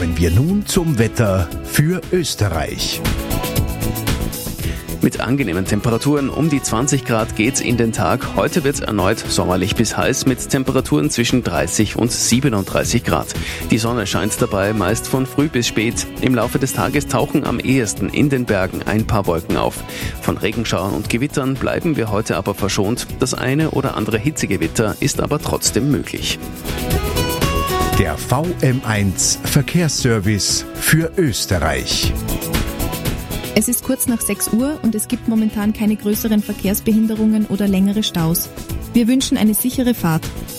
Kommen wir nun zum Wetter für Österreich. Mit angenehmen Temperaturen um die 20 Grad geht's in den Tag. Heute wird's erneut sommerlich bis heiß mit Temperaturen zwischen 30 und 37 Grad. Die Sonne scheint dabei meist von früh bis spät. Im Laufe des Tages tauchen am ehesten in den Bergen ein paar Wolken auf. Von Regenschauern und Gewittern bleiben wir heute aber verschont. Das eine oder andere Hitzegewitter ist aber trotzdem möglich. Der VM1 Verkehrsservice für Österreich. Es ist kurz nach 6 Uhr und es gibt momentan keine größeren Verkehrsbehinderungen oder längere Staus. Wir wünschen eine sichere Fahrt.